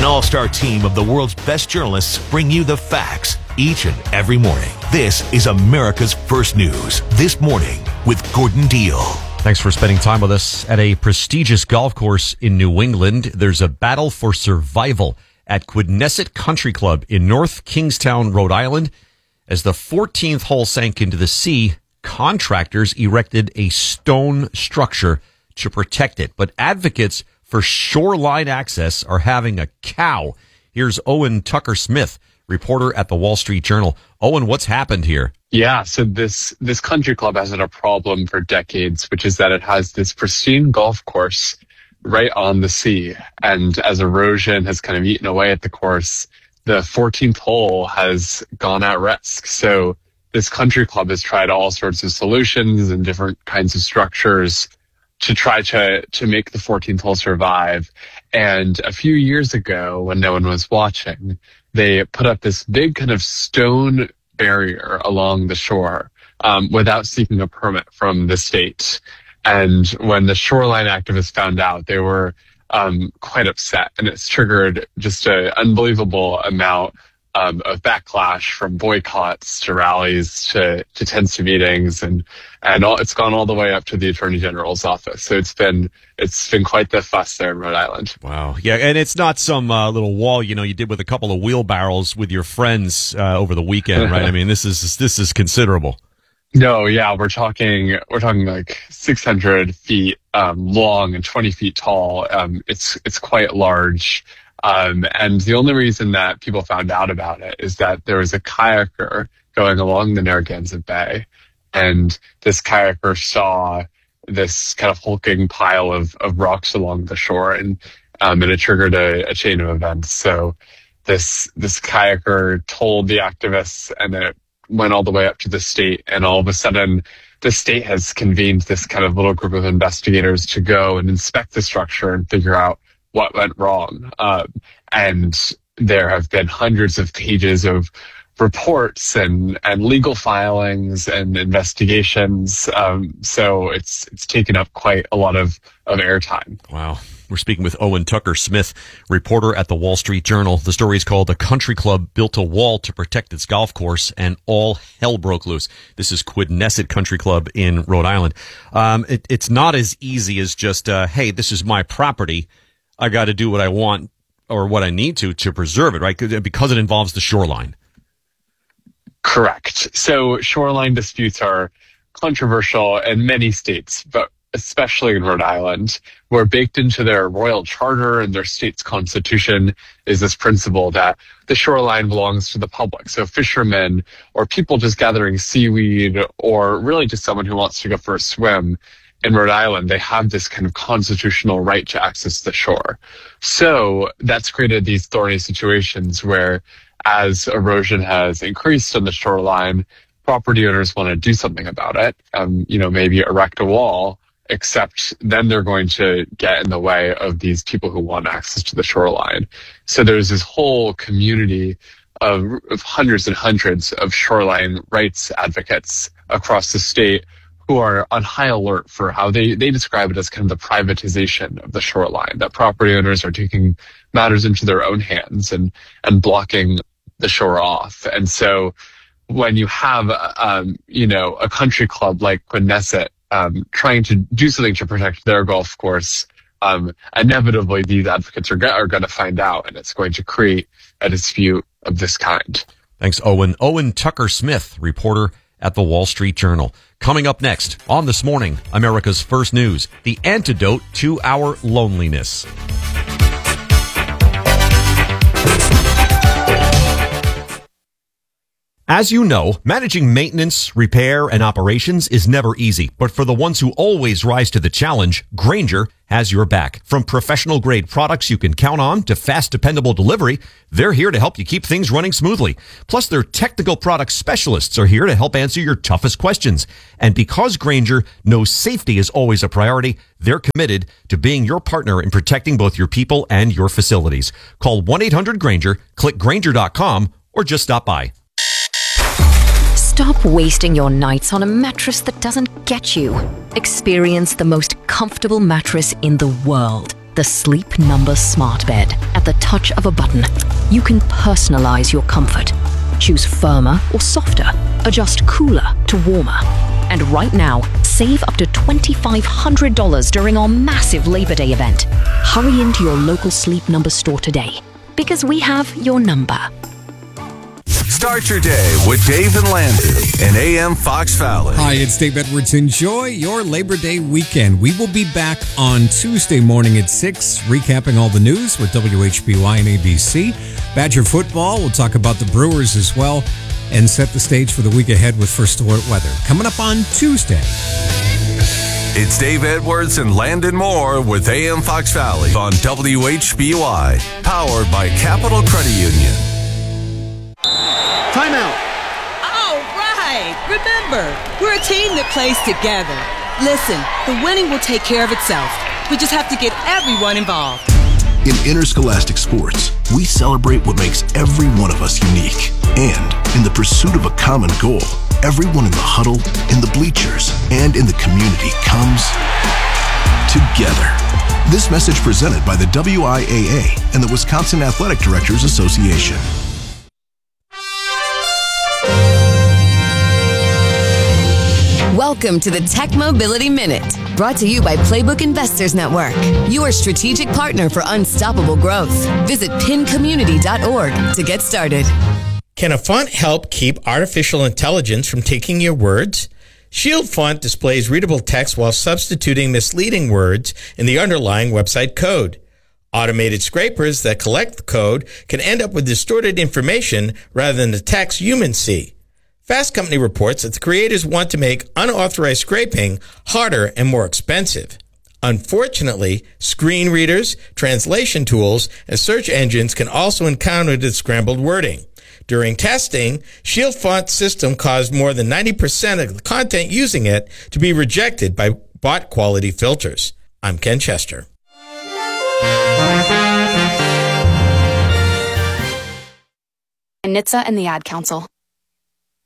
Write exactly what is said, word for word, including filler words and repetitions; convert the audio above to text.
all-star team of the world's best journalists bring you the facts each and every morning. This is America's First News This Morning with Gordon Deal. Thanks for spending time with us. At a prestigious golf course in New England, there's a battle for survival at Quidnesset Country Club in North Kingstown, Rhode Island. As the fourteenth hole sank into the sea, contractors erected a stone structure to protect it. But advocates for shoreline access are having a cow. Here's Owen Tucker-Smith, reporter at the Wall Street Journal. Owen, what's happened here? Yeah, so this this country club has had a problem for decades, which is that it has this pristine golf course right on the sea. And as erosion has kind of eaten away at the course, the fourteenth hole has gone at risk. So this country club has tried all sorts of solutions and different kinds of structures to try to, to make the fourteenth hole survive. And a few years ago, when no one was watching, they put up this big kind of stone barrier along the shore um, without seeking a permit from the state. And when the shoreline activists found out, they were um, quite upset. And it's triggered just an unbelievable amount um, of backlash, from boycotts to rallies to, to tense meetings. And, and all, it's gone all the way up to the Attorney General's office. So it's been it's been quite the fuss there in Rhode Island. Wow. Yeah, and it's not some uh, little wall, you know, you did with a couple of wheelbarrows with your friends uh, over the weekend, right? I mean, this is this is considerable. No, yeah, we're talking we're talking like six hundred feet um, long and twenty feet tall. Um, it's it's quite large. Um, and the only reason that people found out about it is that there was a kayaker going along the Narragansett Bay, and this kayaker saw this kind of hulking pile of, of rocks along the shore, and um, and it triggered a, a chain of events. So this this kayaker told the activists, and then it went all the way up to the state, and all of a sudden the state has convened this kind of little group of investigators to go and inspect the structure and figure out what went wrong. Um, and there have been hundreds of pages of reports and, and legal filings and investigations. Um, so it's it's taken up quite a lot of, of airtime. Wow. We're speaking with Owen Tucker-Smith, reporter at the Wall Street Journal. The story is called "The Country Club Built a Wall to Protect Its Golf Course, and All Hell Broke Loose." This is Quidnesset Country Club in Rhode Island. Um, it, it's not as easy as just, uh, hey, this is my property. I got to do what I want or what I need to to preserve it, right? Because it involves the shoreline. Correct. So shoreline disputes are controversial in many states, but especially in Rhode Island, where baked into their royal charter and their state's constitution is this principle that the shoreline belongs to the public. So fishermen or people just gathering seaweed, or really just someone who wants to go for a swim in Rhode Island, they have this kind of constitutional right to access the shore. So that's created these thorny situations where, as erosion has increased on the shoreline, property owners want to do something about it, um, you know, maybe erect a wall, except then they're going to get in the way of these people who want access to the shoreline. So there's this whole community of, of hundreds and hundreds of shoreline rights advocates across the state who are on high alert for how they, they describe it as kind of the privatization of the shoreline, that property owners are taking matters into their own hands and, and blocking the shore off. And so when you have, um, you know, a country club like Quidnesset um, trying to do something to protect their golf course, um, inevitably these advocates are, are going to find out, and it's going to create a dispute of this kind. Thanks, Owen. Owen Tucker-Smith, reporter at the Wall Street Journal. Coming up next on This Morning, America's First News, the antidote to our loneliness. As you know, managing maintenance, repair, and operations is never easy. But for the ones who always rise to the challenge, Grainger has your back. From professional-grade products you can count on to fast, dependable delivery, they're here to help you keep things running smoothly. Plus, their technical product specialists are here to help answer your toughest questions. And because Grainger knows safety is always a priority, they're committed to being your partner in protecting both your people and your facilities. Call one eight hundred Grainger, click Grainger dot com, or just stop by. Stop wasting your nights on a mattress that doesn't get you. Experience the most comfortable mattress in the world, the Sleep Number Smart Bed, at the touch of a button. You can personalize your comfort. Choose firmer or softer. Adjust cooler to warmer. And right now, save up to two thousand five hundred dollars during our massive Labor Day event. Hurry into your local Sleep Number store today, because we have your number. Start your day with Dave and Landon in A M Fox Valley. Hi, it's Dave Edwards. Enjoy your Labor Day weekend. We will be back on Tuesday morning at six, recapping all the news with W H B Y and A B C. Badger football, we'll talk about the Brewers as well, and set the stage for the week ahead with First Alert Weather. Coming up on Tuesday. It's Dave Edwards and Landon Moore with A M Fox Valley on W H B Y, powered by Capital Credit Union. Timeout. All right. Remember, we're a team that plays together. Listen, the winning will take care of itself. We just have to get everyone involved. In interscholastic sports, we celebrate what makes every one of us unique. And in the pursuit of a common goal, everyone in the huddle, in the bleachers, and in the community comes together. This message presented by the W I A A and the Wisconsin Athletic Directors Association. Welcome to the Tech Mobility Minute, brought to you by Playbook Investors Network, your strategic partner for unstoppable growth. Visit pin community dot org to get started. Can a font help keep artificial intelligence from taking your words? Shield Font displays readable text while substituting misleading words in the underlying website code. Automated scrapers that collect the code can end up with distorted information rather than the text humans see. Fast Company reports that the creators want to make unauthorized scraping harder and more expensive. Unfortunately, screen readers, translation tools, and search engines can also encounter the scrambled wording. During testing, Shield Font's system caused more than ninety percent of the content using it to be rejected by bot quality filters. I'm Ken Chester. N H T S A and the Ad Council.